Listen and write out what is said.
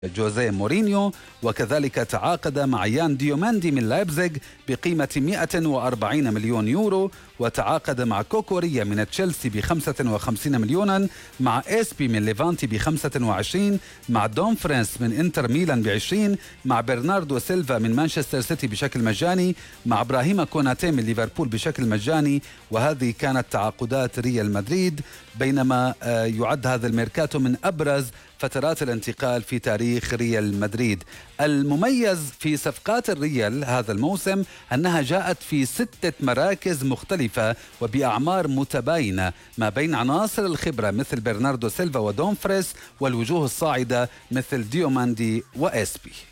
جوزيه مورينيو، وكذلك تعاقد مع يان ديوماندي من لايبزيغ بقيمة 140 مليون يورو، وتعاقد مع كوكوريا من تشيلسي ب55 مليونا، مع إسبي من ليفانتي ب25، مع دومفرينس من إنتر ميلان ب20، مع برناردو سيلفا من مانشستر سيتي بشكل مجاني، مع إبراهيم كوناتي من ليفربول بشكل مجاني. وهذه كانت تعاقدات ريال مدريد، بينما يعد هذا الميركاتو من أبرز فترات الانتقال في تاريخ ريال مدريد. المميز في صفقات الريال هذا الموسم أنها جاءت في 6 مراكز مختلفة وبأعمار متباينة، ما بين عناصر الخبرة مثل برناردو سيلفا ودومفريس، والوجوه الصاعدة مثل ديوماندي وإسبي.